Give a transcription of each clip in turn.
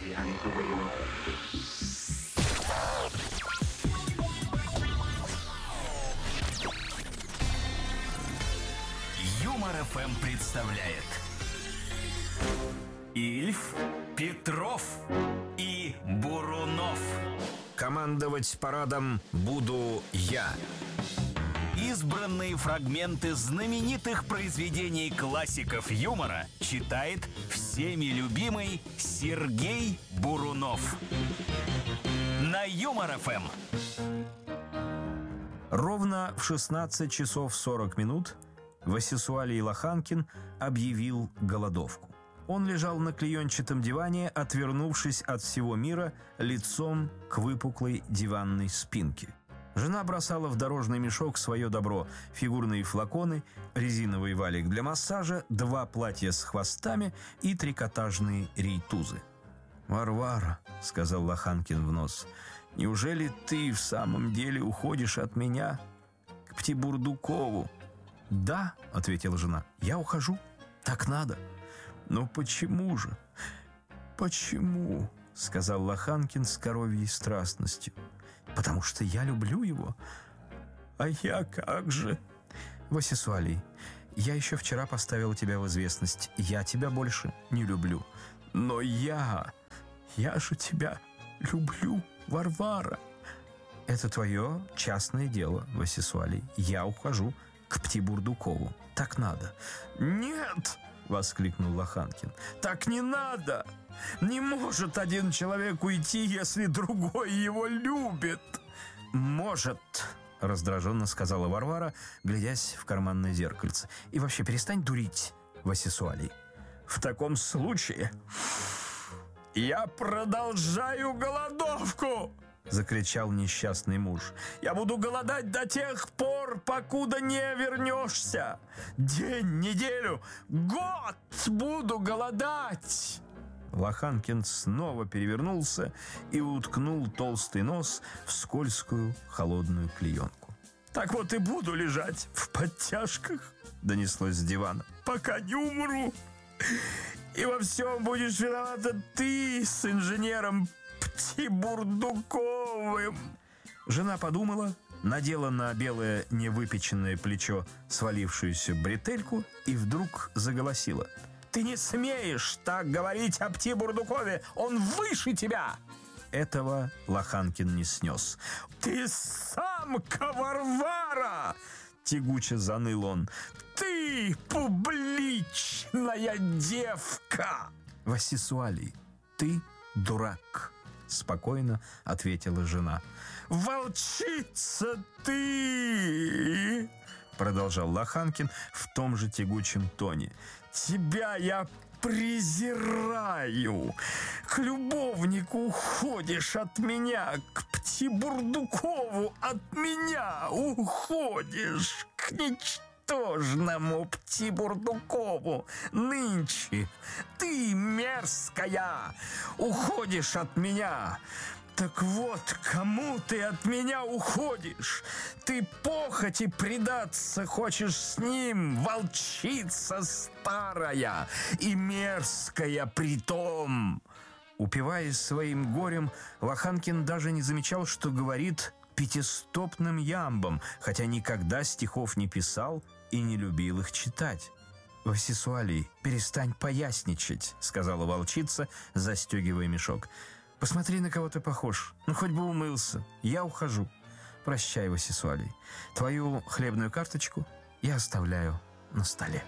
Юмор ФМ представляет Ильф, Петров и Бурунов. Командовать парадом буду я. Избранные фрагменты знаменитых произведений классиков юмора читает всеми любимый Сергей Бурунов. На Юмор ФМ. Ровно в 16 часов 40 минут Васисуалий Лоханкин объявил голодовку. Он лежал на клеенчатом диване, отвернувшись от всего мира лицом к выпуклой диванной спинке. Жена бросала в дорожный мешок свое добро: фигурные флаконы, резиновый валик для массажа, 2 платья с хвостами и трикотажные рейтузы. «Варвара», — сказал Лоханкин в нос, — «неужели ты в самом деле уходишь от меня к Птибурдукову?» «Да», — ответила жена, — «я ухожу. Так надо». «Но почему же?» «Почему?» — сказал Лоханкин с коровьей страстностью. «Потому что я люблю его». «А я как же?» «Васисуалий, я еще вчера поставила тебя в известность. Я тебя больше не люблю». «Но я же тебя люблю, Варвара». «Это твое частное дело, Васисуалий. Я ухожу к Птибурдукову. Так надо». «Нет!» — воскликнул Лоханкин. «Так не надо! Не может один человек уйти, если другой его любит!» «Может!» — раздраженно сказала Варвара, глядясь в карманное зеркальце. «И вообще перестань дурить, Васисуалий». «В таком случае я продолжаю голодовку!» — закричал несчастный муж. «Я буду голодать до тех пор, покуда не вернешься. День, неделю, год буду голодать!» Лоханкин снова перевернулся и уткнул толстый нос в скользкую холодную клеенку. «Так вот и буду лежать в подтяжках», — донеслось с дивана, «пока не умру. И во всем будешь виновата ты с инженером Птибурдуковым». Жена подумала, надела на белое невыпеченное плечо свалившуюся бретельку и вдруг заголосила: «Ты не смеешь так говорить о Птибурдукове! Он выше тебя!» Этого Лоханкин не снес. «Ты самка, Варвара!» — тягуче заныл он. «Ты публичная девка!» «Васисуалий, ты дурак!» — спокойно ответила жена. «Волчица ты!» — продолжал Лоханкин в том же тягучем тоне. «Тебя я презираю! К любовнику уходишь от меня, к Птибурдукову от меня уходишь, к ничтожному Птибурдукову нынче ты, мерзкая, уходишь от меня. Так вот, кому ты от меня уходишь? Ты похоти предаться хочешь с ним, волчица старая и мерзкая притом». Упиваясь своим горем, Лоханкин даже не замечал, что говорит пятистопным ямбом, хотя никогда стихов не писал и не любил их читать. «Васисуалий, перестань поясничать», — сказала волчица, застегивая мешок. «Посмотри, на кого ты похож. Ну, хоть бы умылся. Я ухожу. Прощай, Васисуалий. Твою хлебную карточку я оставляю на столе».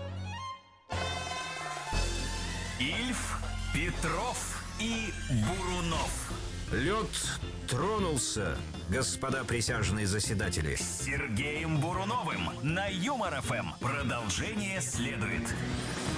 Ильф, Петров и Бурунов. Лед тронулся, господа присяжные заседатели. С Сергеем Буруновым на Юмор ФМ. Продолжение следует.